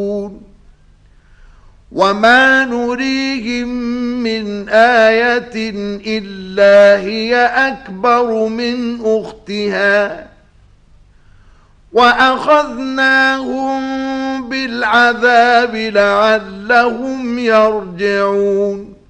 وما نريهم من آية إلا هي أكبر من أختها وأخذناهم بالعذاب لعلهم يرجعون